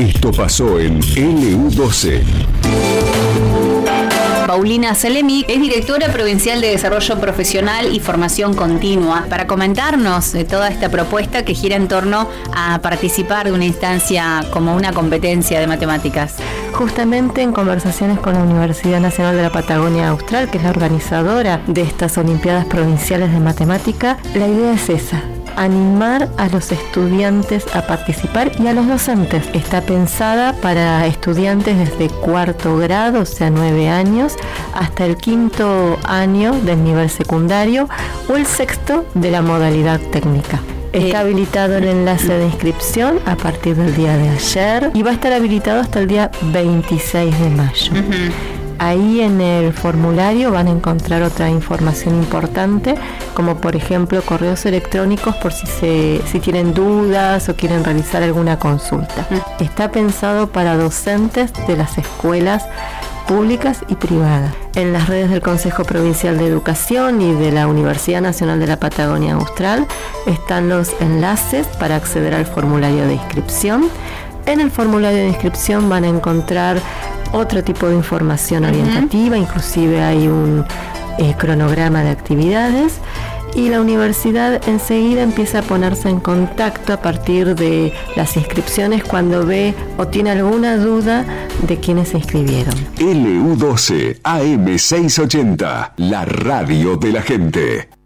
Esto pasó en LU12. Paulina Salemi es directora provincial de Desarrollo Profesional y Formación Continua, para comentarnos de toda esta propuesta que gira en torno a participar de una instancia como una competencia de matemáticas. Justamente en conversaciones con la Universidad Nacional de la Patagonia Austral, que es la organizadora de estas Olimpiadas Provinciales de Matemática, la idea es esa: animar a los estudiantes a participar y a los docentes. Está pensada para estudiantes desde cuarto grado, o sea 9 años, hasta el quinto año del nivel secundario o el sexto de la modalidad técnica. Está habilitado el enlace de inscripción a partir del día de ayer y va a estar habilitado hasta el día 26 de mayo. Ahí en el formulario van a encontrar otra información importante, como por ejemplo correos electrónicos por si tienen dudas o quieren realizar alguna consulta. Está pensado para docentes de las escuelas públicas y privadas. En las redes del Consejo Provincial de Educación y de la Universidad Nacional de la Patagonia Austral están los enlaces para acceder al formulario de inscripción. En el formulario de inscripción van a encontrar otro tipo de información orientativa, inclusive hay un cronograma de actividades, y la universidad enseguida empieza a ponerse en contacto a partir de las inscripciones cuando ve o tiene alguna duda de quiénes se inscribieron. LU12 AM680, la radio de la gente.